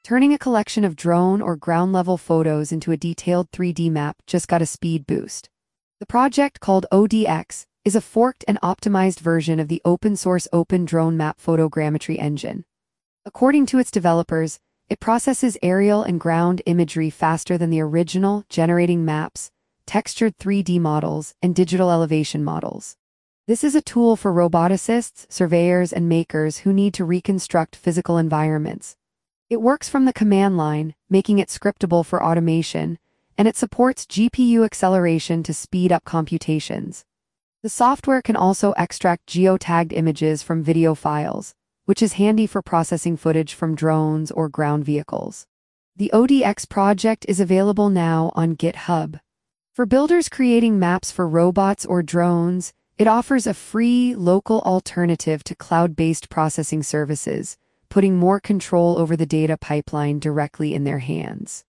Turning a collection of drone or ground-level photos into a detailed 3D map just got a speed boost. The project, called ODX, is a forked and optimized version of the open-source Open Drone Map Photogrammetry engine. According to its developers, it processes aerial and ground imagery faster than the original, generating maps, textured 3D models, and digital elevation models. This is a tool for roboticists, surveyors, and makers who need to reconstruct physical environments. It works from the command line, making it scriptable for automation, and it supports GPU acceleration to speed up computations. The software can also extract geotagged images from video files, which is handy for processing footage from drones or ground vehicles. The ODX project is available now on GitHub. For builders creating maps for robots or drones, it offers a free, local alternative to cloud-based processing services, putting more control over the data pipeline directly in their hands.